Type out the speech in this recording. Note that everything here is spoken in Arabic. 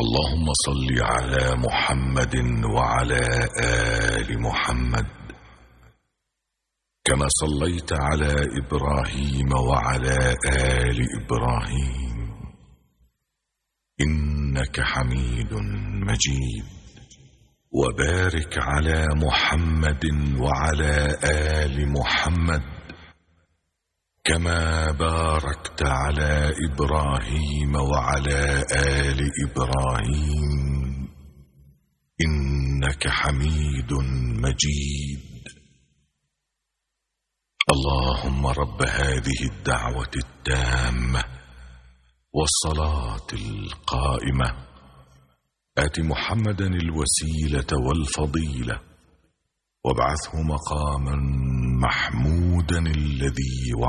اللهم صل على محمد وعلى آل محمد كما صليت على إبراهيم وعلى آل إبراهيم إنك حميد مجيد. وبارك على محمد وعلى آل محمد كما باركت على إبراهيم وعلى آل إبراهيم إنك حميد مجيد. اللهم رب هذه الدعوة التامة والصلاة القائمة آت محمدا الوسيلة والفضيلة وابعثه مقاما محمودا الذي